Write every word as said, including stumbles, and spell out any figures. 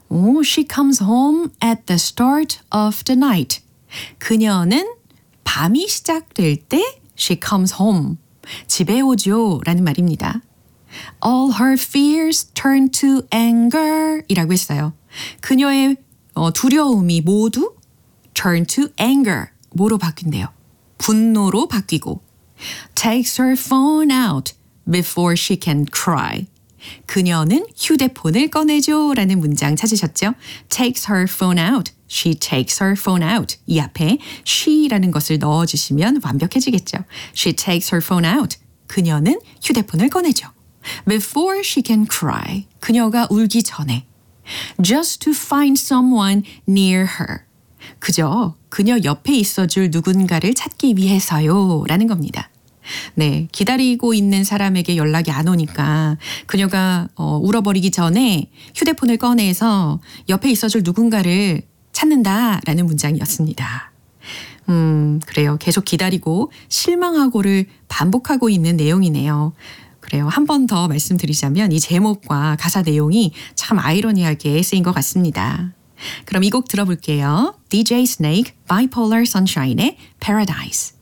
오, she comes home at the start of the night. 그녀는 밤이 시작될 때 she comes home. 집에 오죠 라는 말입니다. All her fears turn to anger 이라고 했어요. 그녀의 어, 두려움이 모두 turn to anger. 뭐로 바뀐대요? 분노로 바뀌고 takes her phone out before she can cry. 그녀는 휴대폰을 꺼내죠 라는 문장 찾으셨죠? takes her phone out. She takes her phone out. 이 앞에 she라는 것을 넣어주시면 완벽해지겠죠. She takes her phone out. 그녀는 휴대폰을 꺼내죠. Before she can cry. 그녀가 울기 전에. Just to find someone near her. 그저 그녀 옆에 있어줄 누군가를 찾기 위해서요 라는 겁니다. 네, 기다리고 있는 사람에게 연락이 안 오니까 그녀가 어, 울어버리기 전에 휴대폰을 꺼내서 옆에 있어줄 누군가를 찾는다라는 문장이었습니다. 음, 그래요. 계속 기다리고 실망하고를 반복하고 있는 내용이네요. 그래요. 한 번 더 말씀드리자면 이 제목과 가사 내용이 참 아이러니하게 쓰인 것 같습니다. 그럼 이 곡 들어볼게요. 디제이 Snake, Bipolar Sunshine의 Paradise.